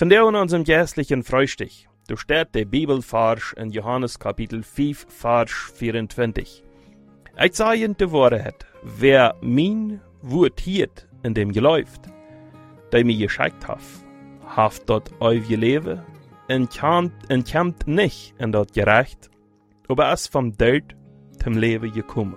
Vandaar in unserem geistlichen Frühstück. Da steht der Bibelvers in Johannes Kapitel 5, Vers 24. Ich sage in der Wahrheit, wer mein Wort hielt in dem geläuft, der mir geschickt haft dort euer Leben und kommt nicht in dort gerecht, aber es vom Tod zum Leben gekommen.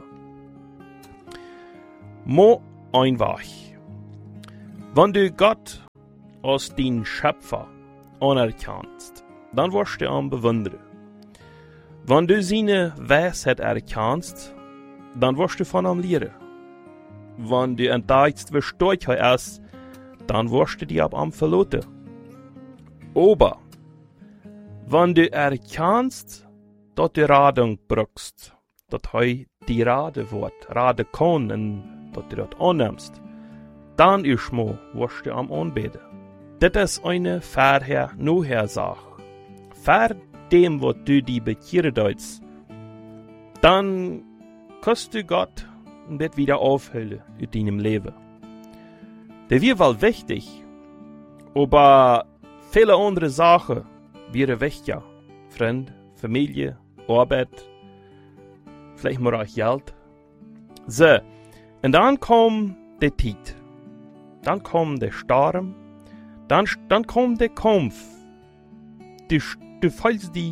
Mo einfach. Wenn du Gott als den Schöpfer anerkennst, dann wirst du ihn bewundern. Wenn du seine Weisheit erkennst, dann wirst du von ihm lernen. Wenn du entdeckst, wie stark er ist, dann wirst du dich ab ihm verlassen. Aber, wenn du erkennst, dass du Radung brauchst, dass er die Rade wird, Rade kann und dass du das annimmst, dann ist mo, wirst du ihm anbeten. Das ist eine Vorher-Nachher-Sache. Vor dem, was du die bekehren sollst, dann kannst du Gott nicht wieder aufhüllen in deinem Leben. Das wäre wohl wichtig, aber viele andere Sachen wären wichtiger. Freund, Familie, Arbeit, vielleicht mal auch Geld. So, und dann kommt die Zeit. Dann kommt der Sturm. Dann kommt der Kampf. Du fühlst die,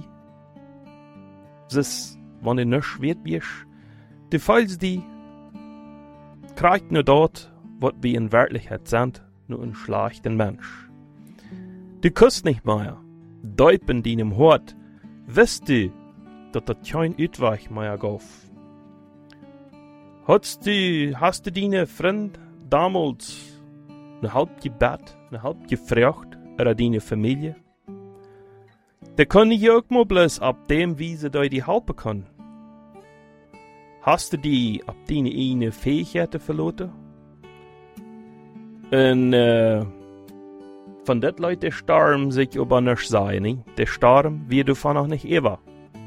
wenn du nicht schwer bist, du fühlst die, kriegt nur dort, was wir in Wirklichkeit sind, nur ein schlechter Mensch. Du kannst nicht mehr, deut in deinem Hort, weißt du, dass das kein Ausweg mehr gab. Hast du deine Freund damals eine halb Gebet, eine halb gefragt, oder deine Familie? Da kann ich auch mal bloß ab dem, wie sie dir die helfen kann. Hast du die ab deine eigene Fähigkeiten verloren? Und von den Leuten sterben sich aber nicht sein, der sterben wird davon auch nicht ever.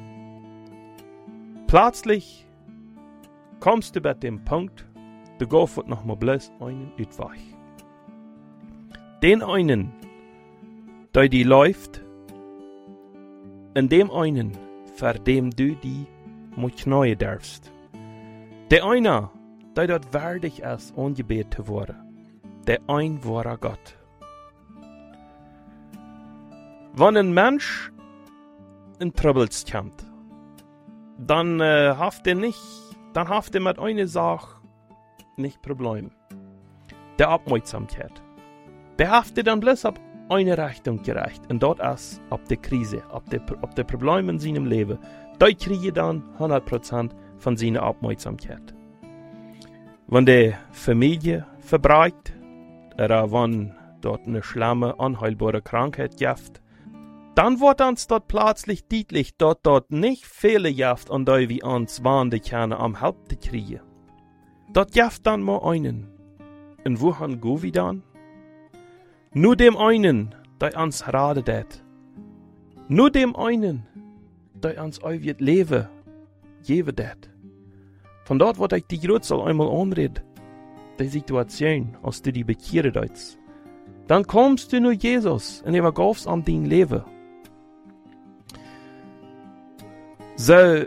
Plötzlich kommst du bei dem Punkt, du gehst noch mal bloß einen Ausweg. Den einen, der die läuft, in dem einen, für dem du die mit neu darfst. Der eine, der dort würdig ist, angebetet zu werden. Der ein wahre Gott. Wenn ein Mensch in Troubles kommt, dann haft er mit einer Sache nicht Probleme. Der Aufmerksamkeit. Der haftet dann bloß ab eine Richtung gereicht. Und dort ist ab der Krise, ab der Probleme in seinem Leben. Da kriege dann 100% von seiner Aufmerksamkeit. Wenn die Familie verbreitet, oder wenn dort eine schlimme, unheilbare Krankheit gibt, dann wird uns dort plötzlich deutlich, dass dort nicht viele gibt, an die wir uns wandern können, am Help zu kriegen. Dort gibt dann mal einen. Und wohin gehen wir dann? Nur dem einen, der uns radet. Nur dem einen, der uns euer Leben geben wird. Von dort wird ich die Grützel einmal anreden, die Situation, als du die bekehren sollst. Dann kommst du nur Jesus und übergibst an dein Leben. So,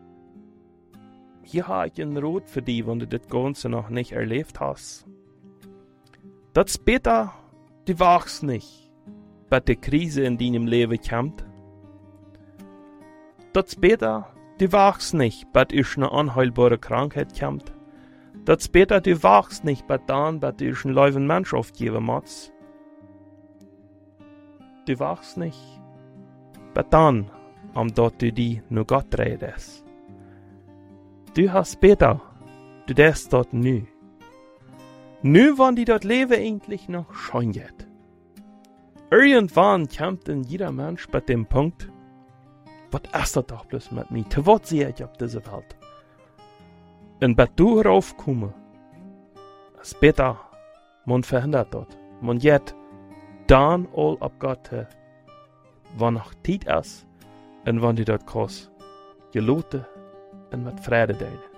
hier habe ich einen Rat für dich, wenn du das Ganze noch nicht erlebt hast. Das später, du wachst nicht, bis die Krise in deinem Leben kommt. Das später, du wachst nicht, bis eine unheilbare Krankheit kommt. Das später, du wachst nicht, bis dann, bis du einen leuen Mensch aufgeben musst. Du wachst nicht, bis dann, dort du die nur Gott redest. Du hast später, du darfst dort nu. Nu, wann die dort Leben endlich noch schön geht. Irgendwann kommt in jeder Mensch bei dem Punkt, was ist das doch bloß mit mir? Zu was sehe ich auf dieser Welt? Und bei du raufkomme, später, man verhindert dort. Man geht dann all ab Gott, wann noch Zeit ist, und wann die dort kannst, geloten und mit Freude teilen.